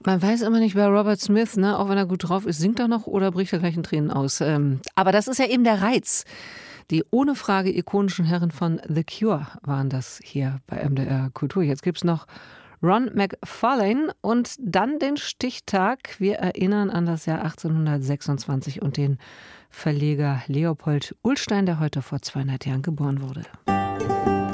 Man weiß immer nicht, wer Robert Smith, ne? Auch wenn er gut drauf ist, singt er noch oder bricht er gleich in Tränen aus? Aber das ist ja eben der Reiz. Die ohne Frage ikonischen Herren von The Cure waren das hier bei MDR Kultur. Jetzt gibt's noch Ron McFarlane und dann den Stichtag. Wir erinnern an das Jahr 1826 und den Verleger Leopold Ullstein, der heute vor 200 Jahren geboren wurde.